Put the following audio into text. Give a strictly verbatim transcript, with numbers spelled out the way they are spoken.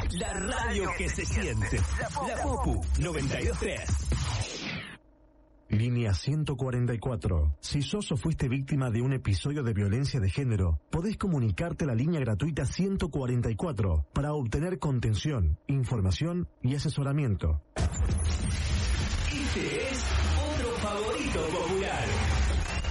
La radio que se siente. La Popu noventa y dos punto tres. Línea ciento cuarenta y cuatro. Si sos o fuiste víctima de un episodio de violencia de género, podés comunicarte a la línea gratuita ciento cuarenta y cuatro para obtener contención, información y asesoramiento. Este es otro favorito popular.